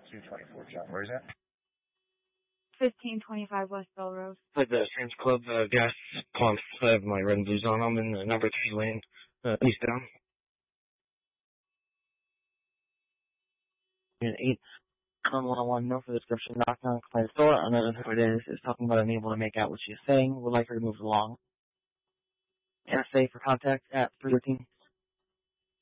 224, John. Where is that? 1525 West Bell Road. Like the Sam's Club gas pumps. I have my red and blues on them in the number 3 lane, eastbound. And 8 on 101 north of the description, knocked on Claire's door. Another who it is talking about unable to make out what she is saying. Would like her to move along. NSA for contact at 313.